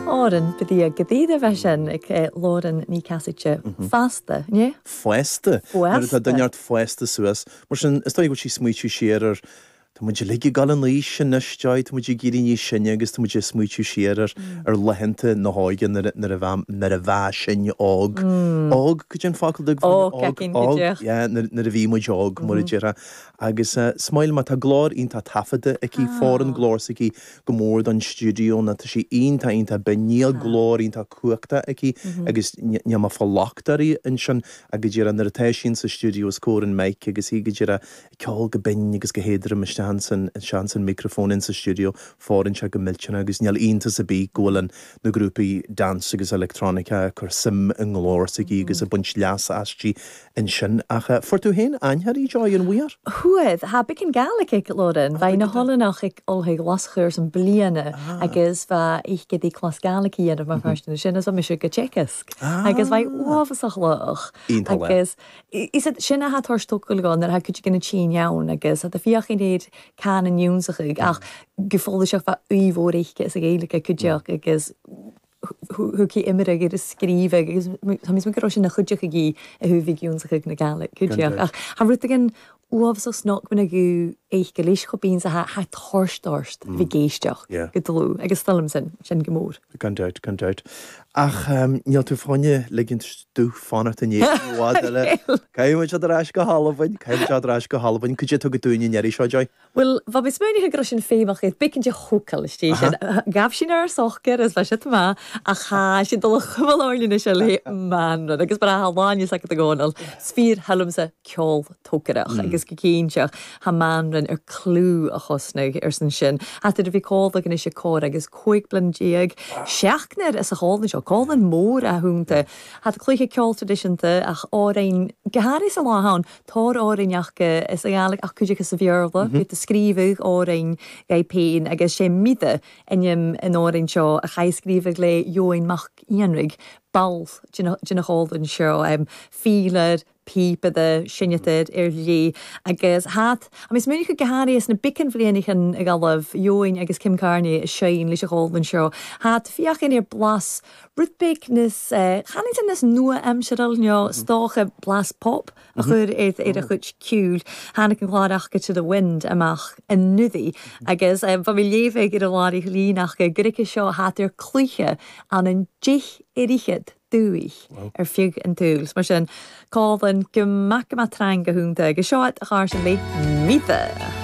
Oren, byddi a gyda'i fashion, Lauren ni casitje fasta, nie? Fuesta. Fuesta. Dyniart fuesta suas. Mar sin, ystoi gwyd si smwytio siarar, tá muid ligi galan lís sin nysdoi, tá muid giri ní sinne, agus tá muid smwytio siarar lehente na hoigen nar a bha sin og. Og, gydyn ffacl dyg Og, cacin gydych. Ja, nar a fi muid og, mor a gira. Agus smail ma ta glor un ta tafada, aki foran glor sig i gomord an studio, na ta si un ta benyl glor un ta kuakta, aki, agus nia ma falactari yn sin, agus gira nar a teishin sa studio skor yn meic, agus hi gira kol gabin, agus gehedra ma chansen microphone in sa studio, foran siya gamilchana, agus nial un ta sa bi golan na grúpi dance agus electronica, cor sim yn glor sig i, agus a bunch lias aschi yn sin, ach fortu hen, anhar I joy yn wir? Hwyd, ha bicin gaelig ag Lauren, fa na holanach ag olhig laschurs yn bliana, agus fa ich gedi clas gaelig I ar y farstyn sin, as fa misio gachecysg. Agus fa wafasach loch. Agus, is it sinna ha torstokul gan, ar ha cwyd gynna chyn iawn, agus, a da fiach I neud can yn iwnsach ag, ach, gyffoldysach fa uifwr eich ag eilig ag cwydioch, agus, hoe ki immer ag yr ysgrif, agus, ha mis mynd gyro sy'n na chwydioch ag I, a hw fi giwnsach ag na gaelig, cwydioch. Ach, ha rwyd ag yn Uaf so snog ben ag eich gylys chobyn sa ha torstorst fi geisteach gydlw agus stalym sin gymor. Gan daut. Ach, niel tu ffonje ligint stu fanart yn ie wadele. Cai mwyn siad ar go halafyn, cwyd je tog y dwy'n i'n sio joi? Wel, fa bys mwyn i'ch gros yn ffeimach eith, big yn je hwcal ystation. Gaf sy'n ar sochger as fashat yma, a cha sy'n dol chymol o'r yn eisiau le man, agus bara halwan i sac at y gonol, sfyr halwm sa ciol togerach, agus gykeinseach ha manran clú a chosnig san sin. Hat er fi cód ag yn eisiau cór agus coig blandiag. Seachner is a chód seo, cód yn mór a húnta. Hat clúich a ciol traditionta ach orein gaharis a láhaun, tór orein achge is a gaelig ach cúdig a sa fiorla, byt a skrifig orein gai pein agus sé mida enim yn orein seo a chai skrifig le join mach ianrig bal, gynna chód yn seo, fíler, pípa de sinnetid lí agus hat a mis munig go gahari is na bicin bblianachan ag galibh Join agus Kim Carney is sein lís a chólan seo hat fiach in blas rutbig nis chanin nis nua amseral neo stocha blas pop a chur a chut ciúl hanna an gláach go to the wind amach in nuddi agus fa mi léfeh ar a lári chlínach go gurice seo hat clúiche an an dich irichid dúich fiúg an túls mar sin cálan go mac ma trein go húnta go seoit a chár sin le míte.